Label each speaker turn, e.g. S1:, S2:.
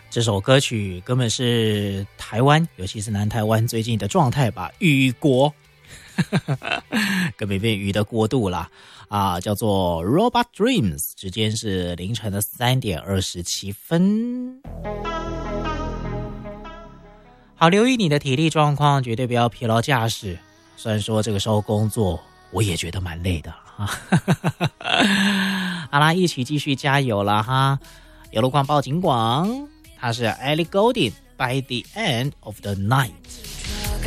S1: 这首歌曲根本是台湾，尤其是南台湾最近的状态吧，雨国根本变雨的国度啦啊，叫做 Robot Dreams， 时间是凌晨的3点27分。好，留意你的体力状况，绝对不要疲劳驾驶。虽然说这个时候工作，我也觉得蛮累的啊。好啦，一起继续加油啦哈！有路况报警广，它是 Ellie Goulding By the End of the Night。